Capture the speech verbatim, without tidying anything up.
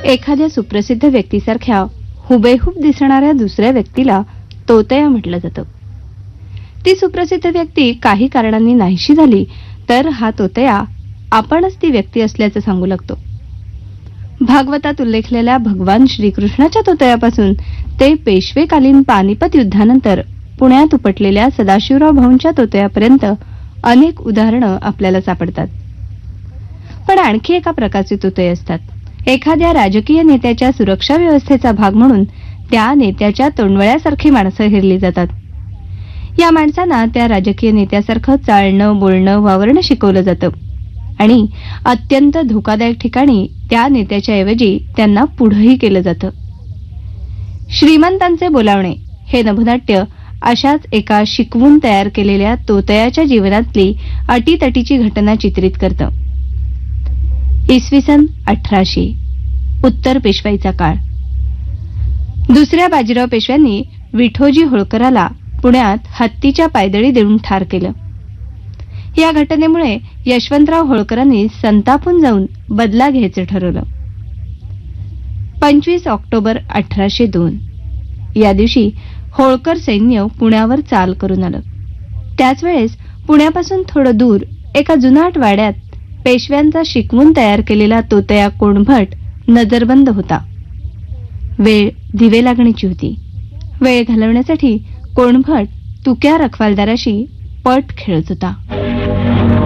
एखाद्या सुप्रसिद्ध व्यक्तीसारख्या हुबेहूब दिसणाऱ्या दुसऱ्या व्यक्तीला तोतया म्हटलं जातं. ती सुप्रसिद्ध व्यक्ती काही कारणांनी नाहीशी झाली तर हा तोतया आपणच ती व्यक्ती असल्याचं सांगू लागतो. भागवतात उल्लेखलेल्या भगवान श्रीकृष्णाच्या तोतयापासून ते पेशवेकालीन पानिपत युद्धानंतर पुण्यात उपटलेल्या सदाशिवराव भाऊंच्या तोतयापर्यंत अनेक उदाहरणं आपल्याला सापडतात. पण आणखी एका प्रकारचे तोतये असतात. एखाद्या राजकीय नेत्याच्या सुरक्षा व्यवस्थेचा भाग म्हणून त्या नेत्याच्या तोंडवळ्यासारखी माणसं हेरली जातात. या माणसांना त्या राजकीय नेत्यासारखं चालणं, बोलणं, वावरणं शिकवलं जातं आणि अत्यंत धोकादायक ठिकाणी त्या नेत्याच्या ऐवजी त्यांना पुढंही केलं जातं. श्रीमंतांचे बोलावणे हे नभोनाट्य अशाच एका शिकवून तयार केलेल्या तोतयाच्या जीवनातली अटीतटीची घटना चित्रित करतं. इसवी सन अठराशे, उत्तर पेशवाईचा काळ. दुसऱ्या बाजीराव पेशव्यांनी विठोजी होळकराला पुण्यात हत्तीच्या पायदळी देऊन ठार केलं. या घटनेमुळे यशवंतराव होळकरांनी संतापून जाऊन बदला घ्यायचं ठरवलं. पंचवीस ऑक्टोबर अठराशे दोन या दिवशी होळकर सैन्य पुण्यावर चाल करून आलं. त्याच वेळेस पुण्यापासून थोडं दूर एका जुनाट वाड्यात पेशव्यांचा शिकवून तयार केलेला तोतया कोणभट नजरबंद होता. वेळ दिवे लागण्याची होती. वेळ घालवण्यासाठी कोणभट तुक्या रखवालदाराशी पट खेळत होता.